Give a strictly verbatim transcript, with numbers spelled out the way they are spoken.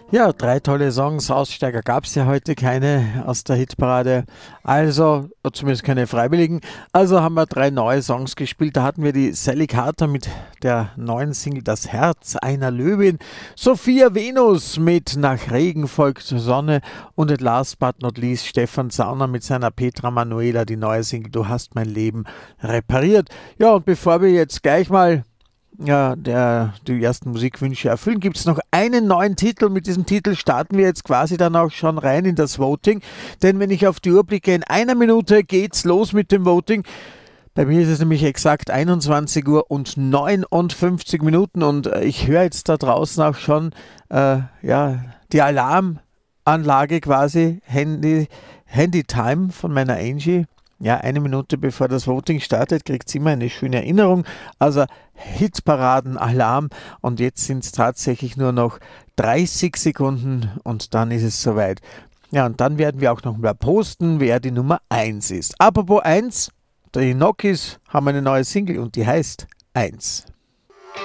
Ja, drei tolle Songs. Aussteiger gab es ja heute keine aus der Hitparade. Also, zumindest keine Freiwilligen. Also haben wir drei neue Songs gespielt. Da hatten wir die Sally Carter mit der neuen Single Das Herz einer Löwin. Sophia Venus mit Nach Regen folgt Sonne. Und at last but not least Stefan Zauner mit seiner Petra Manuela, die neue Single Du hast mein Leben repariert. Ja, und bevor wir jetzt gleich mal ja, der, die ersten Musikwünsche erfüllen, gibt es noch einen neuen Titel. Mit diesem Titel starten wir jetzt quasi dann auch schon rein in das Voting. Denn wenn ich auf die Uhr blicke, in einer Minute geht's los mit dem Voting. Bei mir ist es nämlich exakt einundzwanzig Uhr und neunundfünfzig Minuten und äh, ich höre jetzt da draußen auch schon äh, ja, die Alarmanlage quasi, Handy, Handy Time von meiner Angie. Ja, eine Minute bevor das Voting startet, kriegt sie immer eine schöne Erinnerung. Also Hitparaden, Alarm und jetzt sind es tatsächlich nur noch dreißig Sekunden und dann ist es soweit. Ja, und dann werden wir auch noch mal posten, wer die Nummer eins ist. Apropos eins, die Nokis haben eine neue Single und die heißt eins.